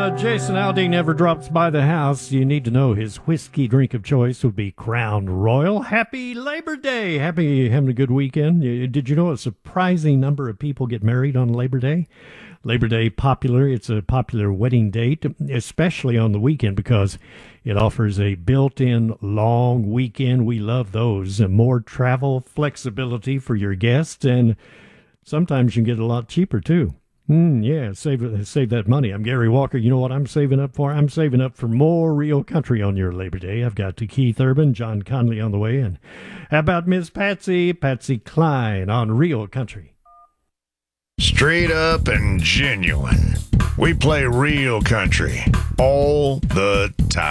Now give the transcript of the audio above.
Jason Aldean ever drops by the house, you need to know his whiskey drink of choice would be Crown Royal. Happy Labor Day. Happy having a good weekend. Did you know a surprising number of people get married on Labor Day? Labor Day popular. It's a popular wedding date, especially on the weekend because it offers a built-in long weekend. We love those. More travel flexibility for your guests, and sometimes you can get a lot cheaper too. Yeah, save that money. I'm Gary Walker. You know what I'm saving up for? I'm saving up for more real country on your Labor Day. I've got Keith Urban, John Conley on the way, and how about Miss Patsy Cline on Real Country? Straight up and genuine. We play real country all the time.